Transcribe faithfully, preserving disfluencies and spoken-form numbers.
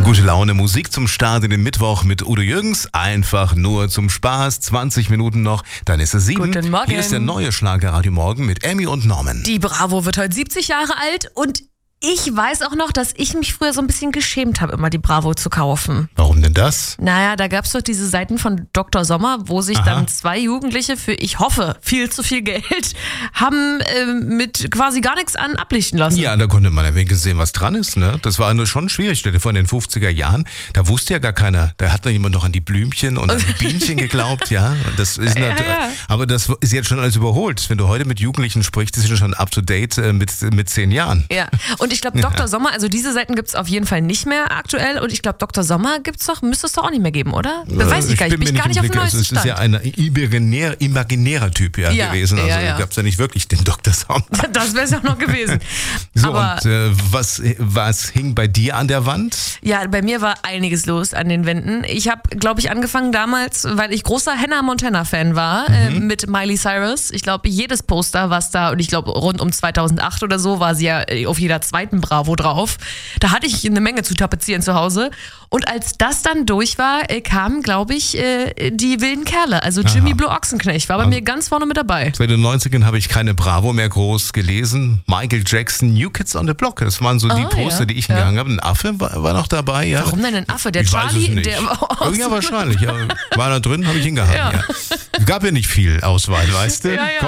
Gute Laune, Musik zum Start in den Mittwoch mit Udo Jürgens. Einfach nur zum Spaß. zwanzig Minuten noch, dann ist es sieben. Guten Morgen. Hier ist der neue Schlager Radio Morgen mit Emmy und Norman. Die Bravo wird heute siebzig Jahre alt und ich weiß auch noch, dass ich mich früher so ein bisschen geschämt habe, immer die Bravo zu kaufen. Warum denn das? Naja, da gab es doch diese Seiten von Doktor Sommer, wo sich Aha. dann zwei Jugendliche für, ich hoffe, viel zu viel Geld haben äh, mit quasi gar nichts an ablichten lassen. Ja, da konnte man ein wenig sehen, was dran ist. Ne? Das war nur schon schwierig. Stell dir vor, in den fünfziger Jahren, da wusste ja gar keiner, da hat noch jemand noch an die Blümchen und an die Bienchen geglaubt. Ja, und das ist Ja, natürlich, ja. aber das ist jetzt schon alles überholt. Wenn du heute mit Jugendlichen sprichst, die sind schon up to date äh, mit, mit zehn Jahren. Ja, und ich glaube, Doktor Sommer, also diese Seiten gibt es auf jeden Fall nicht mehr aktuell und ich glaube, Doktor Sommer gibt's doch, müsste es doch auch nicht mehr geben, oder? Weiß ich gar nicht, ich bin gar nicht auf dem neuesten Es ist ja Stand. ein imaginär, imaginärer Typ ja, Ja, gewesen. Also ja, ja. gab es ja nicht wirklich den Doktor Sommer. Das wäre es auch noch gewesen. So, Aber und äh, was, was hing bei dir an der Wand? ja, bei mir war einiges los an den Wänden. Ich habe, glaube ich, angefangen damals, weil ich großer Hannah Montana-Fan war, äh, mit Miley Cyrus. Ich glaube, jedes Poster, was da, und ich glaube, rund um zweitausendacht oder so, war sie ja äh, auf jeder zweiten Bravo drauf. Da hatte ich eine Menge zu tapezieren zu Hause. Und als das dann durch war, äh, kamen, glaube ich, äh, die wilden Kerle. Also Jimmy Blue Ochsenknecht war bei mir ganz vorne mit dabei. Seit den neunzigern habe ich keine Bravo mehr groß gelesen. Michael Jackson, New Kids on the Block. Das waren so die Ah, Poster, ja. die ich Ja. hingehangen habe. Ein Affe war, war noch dabei. Ja. Warum denn ein Affe? Der Ich Charlie, weiß es nicht. der Oh, ja, wahrscheinlich. Ja. War da drin, habe ich hingehangen. Ja. Ja. Es gab ja nicht viel Auswahl, weißt du? Ja, ja.